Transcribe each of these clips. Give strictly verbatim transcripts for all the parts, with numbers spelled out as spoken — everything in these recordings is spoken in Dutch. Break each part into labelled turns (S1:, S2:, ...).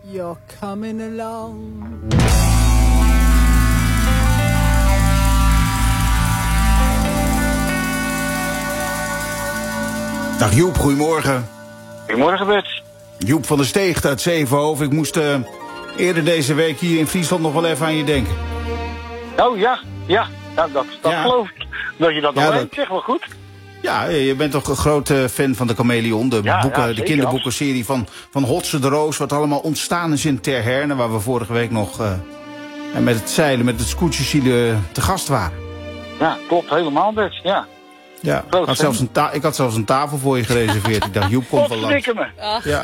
S1: you're coming along.
S2: Dag Joep, goedemorgen.
S3: Goedemorgen Bert.
S2: Joep van der Steegt uit Zevenhoven. Ik moest uh, eerder deze week hier in Friesland nog wel even aan je denken.
S3: Oh ja, ja, nou, dat, dat
S2: ja.
S3: geloof ik. Dat je dat nog
S2: ja,
S3: weet,
S2: dat...
S3: zeg wel goed.
S2: Ja, je bent toch een grote fan van de Chameleon, de,
S3: ja,
S2: boeken,
S3: ja,
S2: de kinderboekenserie van, van Hotse de Roos, wat allemaal ontstaan is in Ter Herne, waar we vorige week nog uh, met het zeilen, met het scootjesiele te gast waren.
S3: Ja, klopt helemaal Bert, ja.
S2: Ja, ik had, zelfs een ta- ik had zelfs een tafel voor je gereserveerd. Ik dacht, Joep komt wel langs.
S3: me.
S2: Ja. Ja.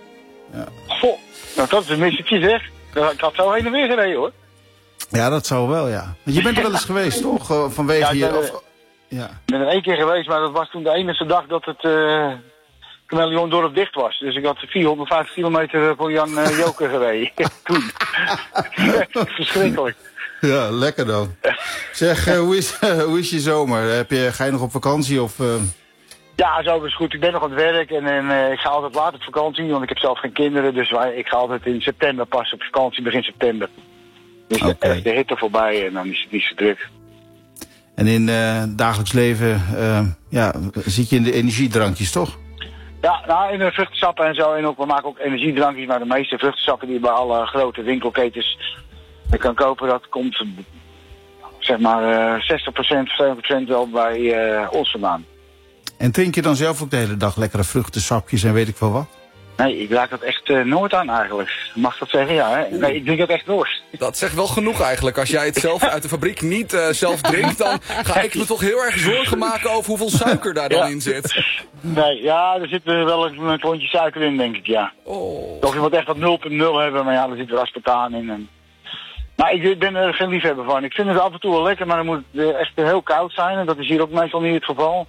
S3: Goh, nou dat is een missetje zeg. Ik had zo heen en weer gereden hoor.
S2: Ja, dat zou wel, ja. Want je bent er wel eens geweest, toch? Uh, vanwege
S3: ja,
S2: je...
S3: Ben
S2: Of,
S3: er,
S2: ja.
S3: Ik ben er één keer geweest, maar dat was toen de enige dag dat het uh, Chameleon dorp dicht was. Dus ik had vierhonderdvijftig kilometer voor Jan uh, Joker gereden. Toen. Verschrikkelijk.
S2: Ja, lekker dan. Zeg, uh, hoe, is, uh, hoe is je zomer? Heb je, ga je nog op vakantie of... Uh...
S3: Ja, zo is goed. Ik ben nog aan het werk en, en uh, ik ga altijd laat op vakantie, want ik heb zelf geen kinderen. Dus wij, ik ga altijd in september pas op vakantie, begin september. Dus okay. de, de hitte voorbij en dan is het niet zo druk.
S2: En in uh, het dagelijks leven uh, ja, zit je in de energiedrankjes, toch?
S3: Ja, nou, in de vruchtensappen en zo. En ook, we maken ook energiedrankjes, maar de meeste vruchtensappen die je bij alle grote winkelketens je kan kopen, dat komt zeg maar uh, zestig procent, zeventig procent wel bij uh, ons vandaan.
S2: En drink je dan zelf ook de hele dag lekkere vruchtensapjes en weet ik wel wat?
S3: Nee, ik raak dat echt uh, nooit aan eigenlijk. Mag dat zeggen? Ja, hè? Nee, ik drink dat echt nooit.
S4: Dat zegt wel genoeg eigenlijk. Als jij het zelf uit de fabriek niet uh, zelf drinkt, dan ga ik me toch heel erg zorgen maken over hoeveel suiker daar dan ja. in zit.
S3: Nee, ja, er zit uh, wel een, een klontje suiker in, denk ik, ja.
S4: Oh.
S3: Of je moet echt wat nul punt nul hebben, maar ja, er zit er aspartaan in. En... Maar ik ben er geen liefhebber van. Ik vind het af en toe wel lekker, maar dan moet het echt heel koud zijn. En dat is hier ook meestal niet het geval.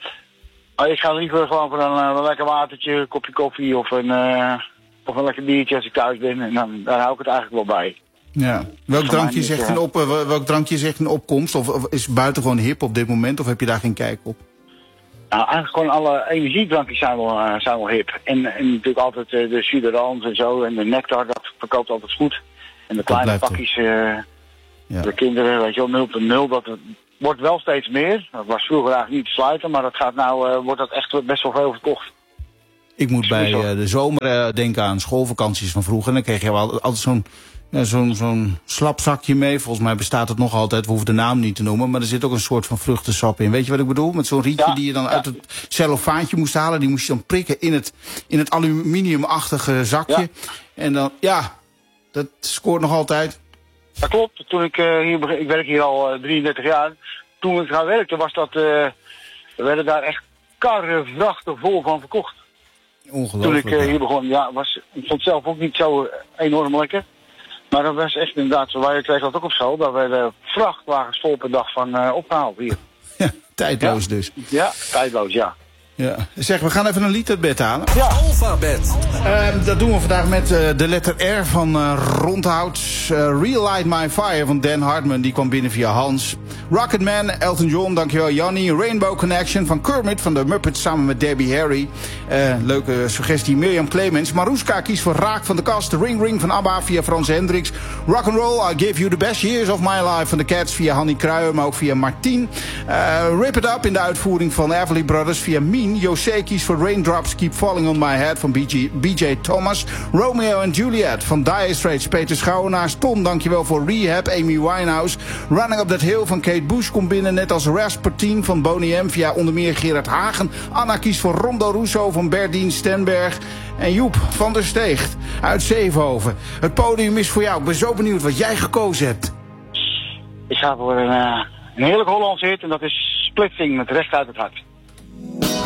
S3: Maar ik ga liever gewoon voor een, een lekker watertje, een kopje koffie of een, uh, of een lekker biertje als ik thuis ben. En dan daar hou ik het eigenlijk wel bij.
S2: Ja. Welk drankje is echt een op, uh, welk drankje is echt een opkomst? Of, of is buiten gewoon hip op dit moment? Of heb je daar geen kijk op?
S3: Nou, eigenlijk gewoon alle energiedrankjes zijn wel, uh, zijn wel hip. En, en natuurlijk altijd uh, de Suderans en zo. En de Nectar, dat verkoopt altijd goed. En de kleine pakjes, uh, ja. de kinderen, weet je wel, nul punt nul, dat wordt wel steeds meer. Dat was vroeger eigenlijk niet te sluiten, maar dat gaat nou, uh, wordt dat echt best wel veel verkocht.
S2: Ik moet bij uh, de zomer uh, denken aan schoolvakanties van vroeger. En dan kreeg je wel altijd zo'n ja, zo'n zo'n slapzakje mee. Volgens mij bestaat het nog altijd, we hoeven de naam niet te noemen. Maar er zit ook een soort van vruchtensap in. Weet je wat ik bedoel? Met zo'n rietje ja, die je dan ja. uit het cellofaantje moest halen. Die moest je dan prikken in het, in het aluminiumachtige zakje. Ja. En dan, ja, dat scoort nog altijd.
S3: Dat klopt. Toen ik uh, hier begin, ik werk hier al uh, drieëndertig jaar. Toen ik gaan werken was dat, uh, we werden daar echt karren, vrachten vol van verkocht.
S2: Ongelooflijk.
S3: Toen ik uh, hier begon, ja, was, ik vond het zelf ook niet zo enorm lekker. Maar dat was echt inderdaad zo. Wij kregen dat ook op school. Daar werden vrachtwagens vol per dag van uh, opgehaald hier.
S2: Ja, tijdloos
S3: ja.
S2: dus.
S3: Ja, tijdloos, ja.
S2: Ja. Zeg, we gaan even een lied uit bed halen.
S4: Ja, Alphabet.
S2: Uh, dat doen we vandaag met uh, de letter R van uh, Rondhout. Uh, Relight My Fire van Dan Hartman, die kwam binnen via Hans. Rocketman, Elton John, dankjewel Jannie. Rainbow Connection van Kermit van de Muppets samen met Debbie Harry. Uh, leuke suggestie, Mirjam Clemens. Maruska kiest voor Raak van de Kast. Ring Ring van ABBA via Frans Hendricks. Rock'n'Roll, I Give You The Best Years of My Life van de Cats via Hannie Kruijers, maar ook via Martien. Uh, Rip It Up in de uitvoering van Everly Brothers via Mien. José kiest voor Raindrops Keep Falling On My Head van B J Thomas. Romeo and Juliet van Dire Straits, Peter Schouwenaars. Tom, dankjewel voor Rehab, Amy Winehouse. Running Up That Hill van Kate Bush komt binnen, net als Rasputin van Boney M via onder meer Gerard Hagen. Anna kiest voor Rondo Russo van Berdien Stenberg. En Joep van der Steegt uit Zevenhoven. Het podium is voor jou. Ik ben zo benieuwd wat jij gekozen hebt.
S3: Ik ga voor een, uh, een heerlijk Hollandse hit en dat is Splitsing met Recht Uit Het Hart.